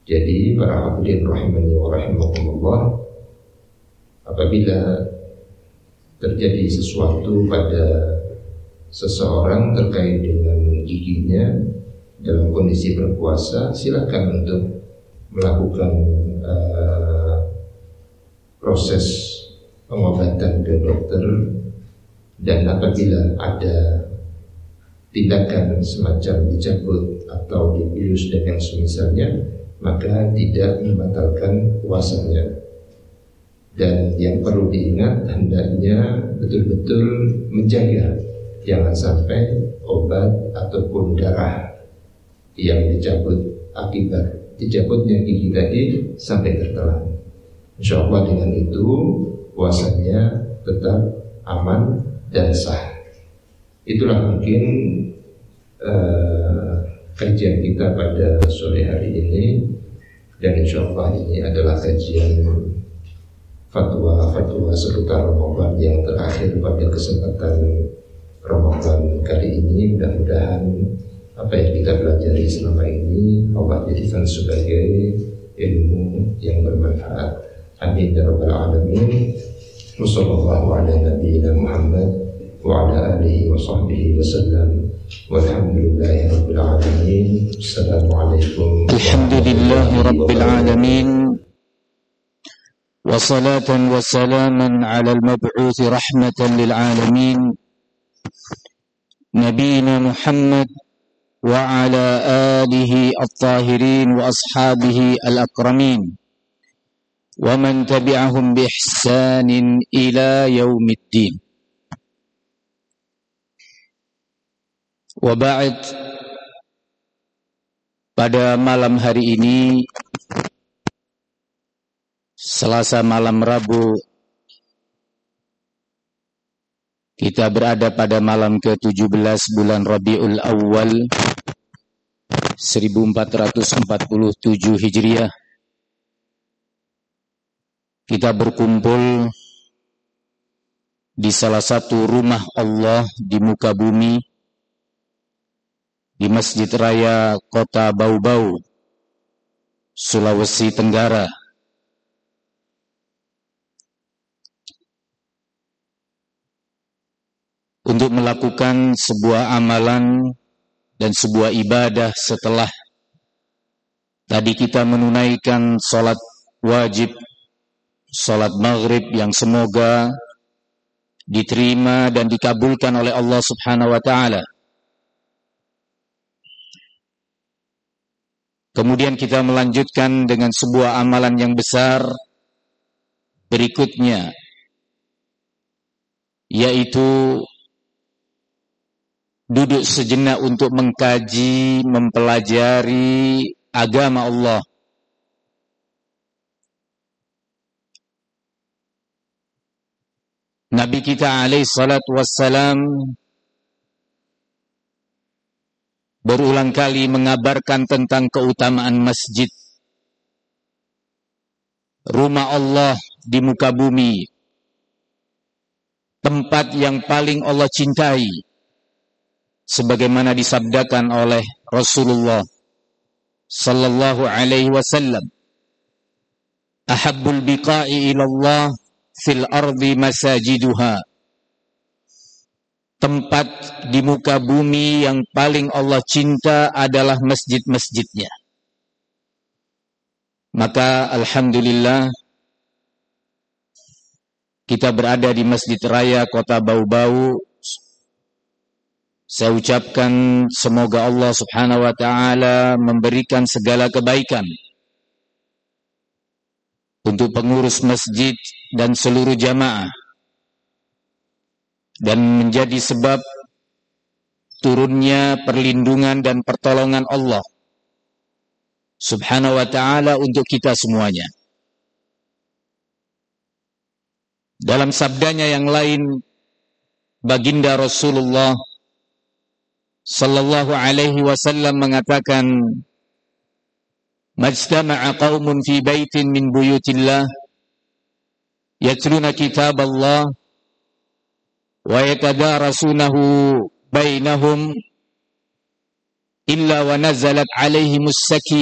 Jadi para hadirin rahimani wa rahimakumullah, apabila terjadi sesuatu pada seseorang terkait dengan giginya dalam kondisi berpuasa, silakan untuk melakukan proses pengobatan ke dokter. Dan apabila ada tindakan semacam dicabut atau dibius dan yang semisalnya, maka tidak membatalkan puasanya. Dan yang perlu diingat, hendaknya betul-betul menjaga jangan sampai obat ataupun darah yang dicabut akibat dicabutnya gigi tadi sampai tertelan. Insyaallah dengan itu puasanya tetap aman dan sah. Itulah mungkin kajian kita pada sore hari ini, dan insyaallah ini adalah kajian fatwa seputar Ramadan yang terakhir pada kesempatan Ramadan kali ini. Mudah-mudahan apa yang kita pelajari selama ini Allah jadikan sebagai ilmu yang bermanfaat. Amin ya rabbal alamin. Wassallallahu ala nabiyyina Muhammad wa ala alihi wa sahbihi wasallam. Walhamdulillahi rabbil alamin. Assalamualaikum. Alhamdulillahi rabbil alamin. Wassalatan wassalaman ala al-mab'uth rahmatan lil alamin. Nabiyina Muhammad wa ala alihi at-tahirin wa ashabihi al-akramin wa man tabi'ahum bi ihsanin ila yaumiddin. Wa ba'd. Pada malam hari ini, Selasa malam Rabu, kita berada pada malam ke-17 bulan Rabiul Awal 1447 Hijriah. Kita berkumpul di salah satu rumah Allah di muka bumi, di Masjid Raya Kota Bau-Bau, Sulawesi Tenggara, untuk melakukan sebuah amalan dan sebuah ibadah setelah tadi kita menunaikan sholat wajib, sholat maghrib yang semoga diterima dan dikabulkan oleh Allah Subhanahu wa ta'ala. Kemudian kita melanjutkan dengan sebuah amalan yang besar berikutnya, yaitu duduk sejenak untuk mengkaji, mempelajari agama Allah. Nabi kita alaihi salatu wassalam berulang kali mengabarkan tentang keutamaan masjid, rumah Allah di muka bumi, tempat yang paling Allah cintai, sebagaimana disabdakan oleh Rasulullah sallallahu alaihi wasallam, ahabbul biqa'i ilallah fil ardi masajiduha. Tempat di muka bumi yang paling Allah cinta adalah masjid-masjidnya. Maka alhamdulillah kita berada di Masjid Raya Kota Bau-Bau. Saya ucapkan semoga Allah Subhanahu wa ta'ala memberikan segala kebaikan untuk pengurus masjid dan seluruh jamaah, dan menjadi sebab turunnya perlindungan dan pertolongan Allah Subhanahu wa ta'ala untuk kita semuanya. Dalam sabdanya yang lain, baginda Rasulullah sallallahu alaihi wasallam mengatakan, majtama'a qaumun fi baitin min buyutillah yatluna kitab Allah wa yatadarasunahu bainahum illa wa nazalat alaihimus sakinah